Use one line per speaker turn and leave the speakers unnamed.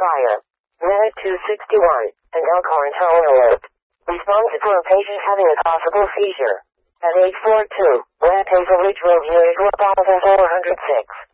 fire. Red 261, and Elkhorn Tone Alert. Responsive for a patient having a possible seizure. At 842, West Hazel Ridge Road, Unit 406.